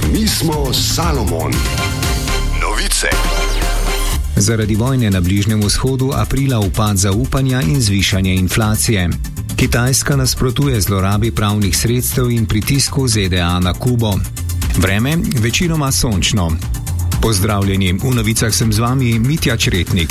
Mi smo Salomon. Novice. Zaradi vojne na Bližnjem vzhodu aprila upad zaupanja in zvišanje inflacije. Kitajska nasprotuje zlorabi pravnih sredstev in pritisku ZDA na Kubo. Vreme večinoma sončno. Pozdravljeni, v novicah sem z vami Mitja Čretnik.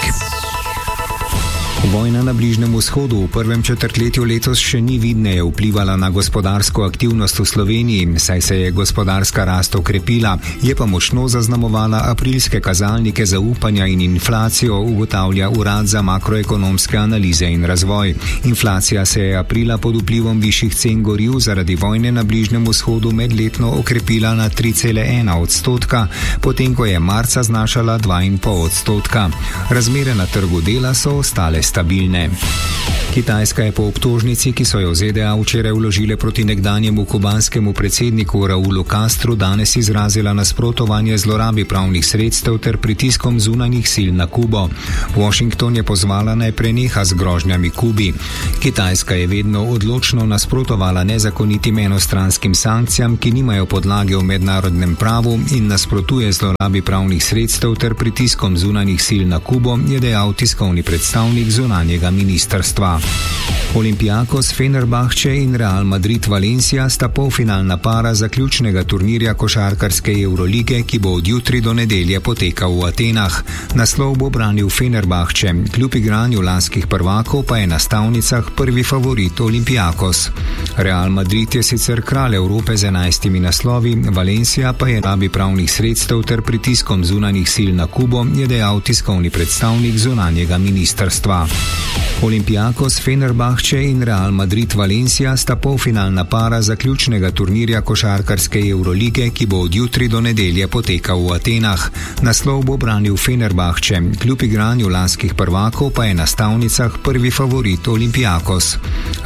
Vojna na Bližnjem vzhodu v prvem četrtletju letos še ni vidneje vplivala na gospodarsko aktivnost v Sloveniji, saj se je gospodarska rast okrepila, je pa močno zaznamovala aprilske kazalnike zaupanja in inflacijo, ugotavlja Urad za makroekonomske analize in razvoj. Inflacija se je aprila pod vplivom višjih cen goriv zaradi vojne na Bližnjem vzhodu medletno okrepila na 3,1%, potem ko je marca znašala 2,5%. Razmere na trgu dela so ostale stabilne. Kitajska je po obtožnici, ki so jo ZDA včeraj vložile proti nekdanjemu kubanskemu predsedniku Raulu Castru, danes izrazila nasprotovanje zlorabi pravnih sredstev ter pritiskom zunanjih sil na Kubo. Washington je pozvala naj preneha z grožnjami Kubi. Kitajska je vedno odločno nasprotovala nezakonitim enostranskim sankcijam, ki nimajo podlage v mednarodnem pravu, in nasprotuje zlorabi pravnih sredstev ter pritiskom zunanjih sil na Kubo, je dejal tiskovni predstavnik zunanjega ministrstva. Olympiakos Fenerbahče in Real Madrid Valencia sta polfinalna para zaključnega turnirja košarkarske Evrolige, ki bo od jutri do nedelje potekal v Atenah. Naslov bo branil Fenerbahče, kljub igranju lanskih prvakov pa je na stavnicah prvi favorit Olympiakos. Real Madrid je sicer kralj Evrope z 11 naslovi, Valencia pa je rabi pravnih sredstev ter pritiskom zunanjih sil na Kubo, je dejal tiskovni predstavnik zunanjega ministrstva. Olympiakos Fenerbahče in Real Madrid Valencia sta polfinalna para zaključnega turnirja košarkarske Evrolige, ki bo od jutri do nedelje potekal v Atenah. Naslov bo branil Fenerbahče, kljub igranju lanskih prvakov pa je na stavnicah prvi favorit Olympiakos.